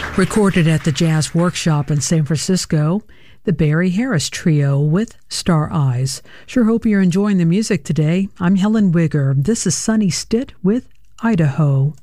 Recorded at the Jazz Workshop in San Francisco, the Barry Harris Trio with Star Eyes. Sure hope you're enjoying the music today. I'm Helen Wigger. This is Sonny Stitt with Idaho.